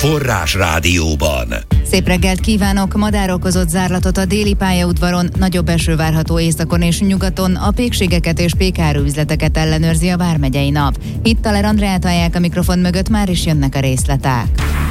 Forrás Rádióban. Szép reggelt kívánok! Madár okozott zárlatot a déli pályaudvaron, nagyobb eső várható északon és nyugaton, a pékségeket és pékáruüzleteket ellenőrzi a Vármegyei Nap. Itt Taler Andreát hallják a mikrofon mögött, már is jönnek a részletek.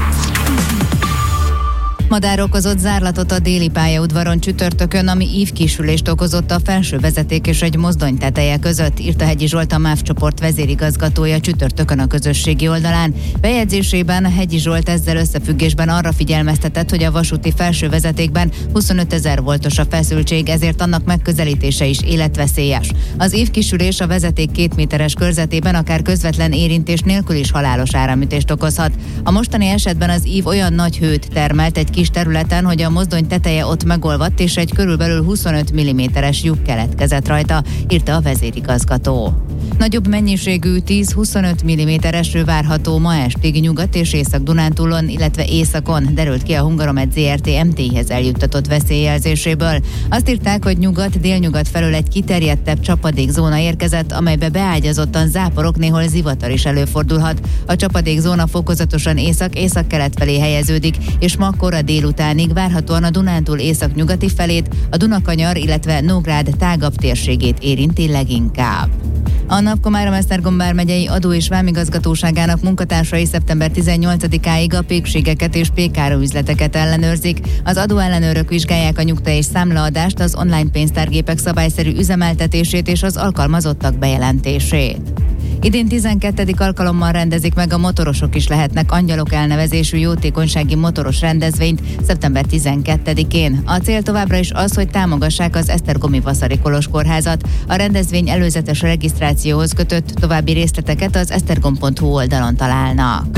Madár okozott zárlatot a déli pályaudvaron csütörtökön, ami ívkisülést okozott a felső vezeték és egy mozdony teteje között, írta Hegyi Zsolt, a MÁV csoport vezérigazgatója csütörtökön a közösségi oldalán. Bejegyzésében Hegyi Zsolt ezzel összefüggésben arra figyelmeztetett, hogy a vasúti felső vezetékben 25 000 voltos a feszültség, ezért annak megközelítése is életveszélyes. Az ívkisülés a vezeték 2 méteres körzetében akár közvetlen érintés nélkül is halálos áramütést okozhat. A mostani esetben az ív olyan nagy hőt termelt egy kis területen, hogy a mozdony teteje ott megolvadt, és egy körülbelül 25 mm-es lyuk keletkezett rajta, írta a vezérigazgató. Nagyobb mennyiségű 10-25 mm eső várható ma estig Nyugat- és Észak-Dunántúlon, illetve északon, derült ki a Hungaromed Zrt. MT-hez eljuttatott veszélyjelzéséből. Azt írták, hogy nyugat-délnyugat felől egy kiterjedtebb csapadékzóna érkezett, amelybe beágyazottan záporok, néhol zivatar is előfordulhat. A csapadékzóna fokozatosan észak-északkelet felé helyeződik, és ma kora délutánig várhatóan a Dunántúl északnyugati felét, a Dunakanyar, illetve Nógrád tágabb térségét érinti leginkább. A Napkomárom-Esztergom vármegyei adó- és vámigazgatóságának munkatársai szeptember 18-áig a pékségeket és pékáruüzleteket ellenőrzik. Az adóellenőrök vizsgálják a nyugta- és számlaadást, az online pénztárgépek szabályszerű üzemeltetését és az alkalmazottak bejelentését. Idén 12. alkalommal rendezik meg a Motorosok is lehetnek angyalok elnevezésű jótékonysági motoros rendezvényt szeptember 12-én. A cél továbbra is az, hogy támogassák az esztergomi Vaszari Kolozs kórházat. A rendezvény előzetes regisztrációhoz kötött, további részleteket az esztergom.hu oldalon találnak.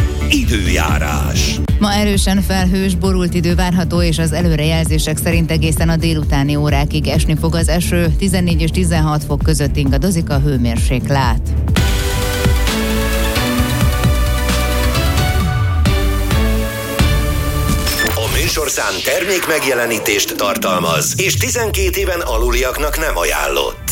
Időjárás. Ma erősen felhős, borult idő várható, és az előrejelzések szerint egészen a délutáni órákig esni fog az eső, 14 és 16 fok között ingadozik a hőmérséklet. Műsorszám termék megjelenítést tartalmaz, és 12 éven aluliaknak nem ajánlott.